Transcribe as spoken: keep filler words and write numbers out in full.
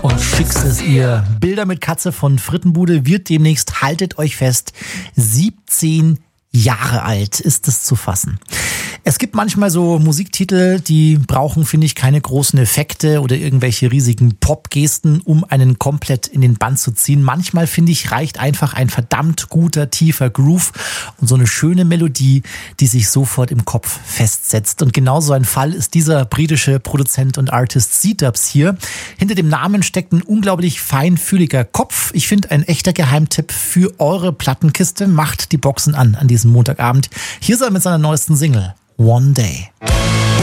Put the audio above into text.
Und fix ist ihr. Bilder mit Katze von Frittenbude wird demnächst, haltet euch fest, siebzehn Jahre alt ist es zu fassen. Es gibt manchmal so Musiktitel, die brauchen, finde ich, keine großen Effekte oder irgendwelche riesigen Popgesten, um einen komplett in den Bann zu ziehen. Manchmal, finde ich, reicht einfach ein verdammt guter, tiefer Groove und so eine schöne Melodie, die sich sofort im Kopf festsetzt. Und genau so ein Fall ist dieser britische Produzent und Artist Z-Dubs hier. Hinter dem Namen steckt ein unglaublich feinfühliger Kopf. Ich finde, ein echter Geheimtipp für eure Plattenkiste. Macht die Boxen an an diesem Montagabend. Hier ist er mit seiner neuesten Single, One Day.